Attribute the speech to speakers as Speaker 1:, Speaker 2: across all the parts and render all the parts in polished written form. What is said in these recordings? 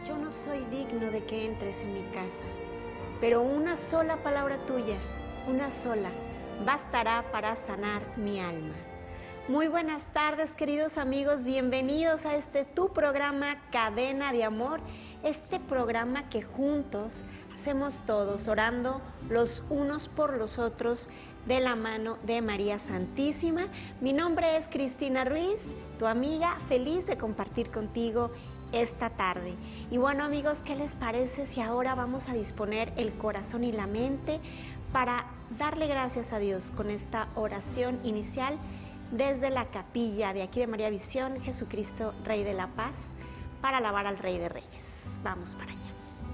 Speaker 1: yo no soy digno de que entres en mi casa, pero una sola palabra tuya, una sola, bastará para sanar mi alma. Muy buenas tardes, queridos amigos, bienvenidos a tu programa Cadena de Amor, este programa que juntos hacemos todos, orando los unos por los otros, de la mano de María Santísima. Mi nombre es Cristina Ruiz, tu amiga, feliz de compartir contigo esta tarde. Y bueno, amigos, ¿qué les parece si ahora vamos a disponer el corazón y la mente para darle gracias a Dios con esta oración inicial desde la capilla de aquí de María Visión, Jesucristo, Rey de la Paz, para alabar al Rey de Reyes? Vamos para allá.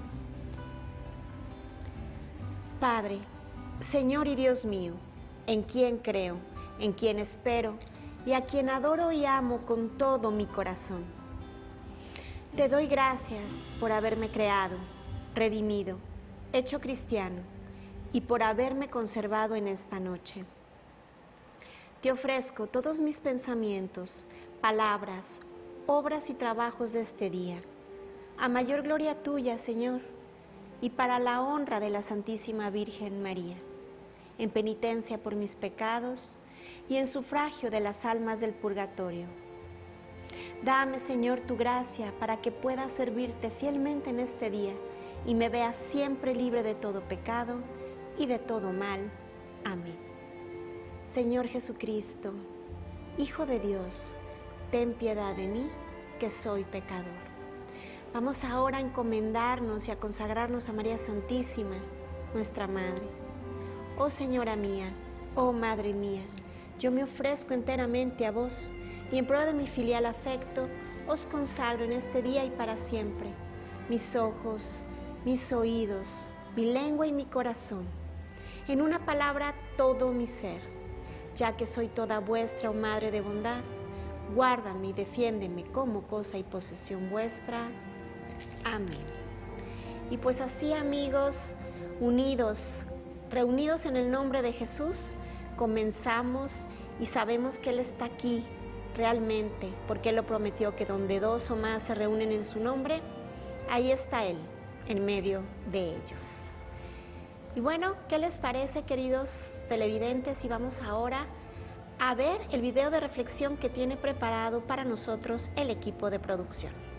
Speaker 1: Padre, Señor y Dios mío, en quien creo, en quien espero y a quien adoro y amo con todo mi corazón. Te doy gracias por haberme creado, redimido, hecho cristiano y por haberme conservado en esta noche. Te ofrezco todos mis pensamientos, palabras, obras y trabajos de este día, a mayor gloria tuya, Señor, y para la honra de la Santísima Virgen María, en penitencia por mis pecados y en sufragio de las almas del purgatorio. Dame, Señor, tu gracia para que pueda servirte fielmente en este día y me veas siempre libre de todo pecado y de todo mal. Amén. Señor Jesucristo, Hijo de Dios, ten piedad de mí, que soy pecador. Vamos ahora a encomendarnos y a consagrarnos a María Santísima, nuestra Madre. Oh Señora mía, oh Madre mía, yo me ofrezco enteramente a vos y en prueba de mi filial afecto os consagro en este día y para siempre mis ojos, mis oídos, mi lengua y mi corazón, en una palabra todo mi ser, ya que soy toda vuestra, oh Madre de bondad, guárdame y defiéndeme como cosa y posesión vuestra. Amén. Y pues así, amigos, reunidos en el nombre de Jesús, comenzamos y sabemos que Él está aquí realmente, porque Él lo prometió, que donde dos o más se reúnen en su nombre, ahí está Él, en medio de ellos. Y bueno, ¿qué les parece, queridos televidentes? Y vamos ahora a ver el video de reflexión que tiene preparado para nosotros el equipo de producción.